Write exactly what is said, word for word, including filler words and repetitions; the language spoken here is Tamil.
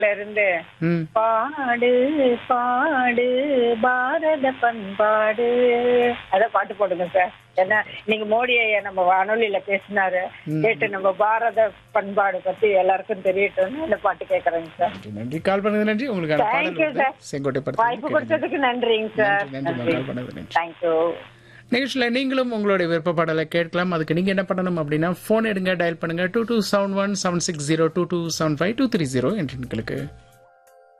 இருந்து ம் பாடு பாடு பாரத பண்பாடு அத பாட்டு போடுங்க சார். ஏன்னா நீங்க மோடி ஐயா நம்ம வானொலியில பேசினாரு, கேட்டு நம்ம பாரத பண்பாடு பத்தி எல்லாருக்கும் தெரியட்டும் இந்த பாட்டு கேக்குறேங்க சார். நன்றி நன்றி கால் பண்ணது நன்றி. உங்களுக்கான Thank you, பாடல் sir. செங்கோட்டை வாய்ப்பு படத்தில் கொடுத்ததுக்கு நன்றிங்க சார். நன்றி நன்றி கால் பண்ணது நன்றி. தேங்க்யூ. நிகழ்ச்சியில் நீங்களும் உங்களுடைய விருப்ப பாடலை கேட்கலாம். அதுக்கு நீங்க என்ன பண்ணணும் அப்படின்னா ஃபோன் எடுங்க, டயல் பண்ணுங்க two two seven one seven six zero two two seven five two three zero என்ற எண்களுக்கு.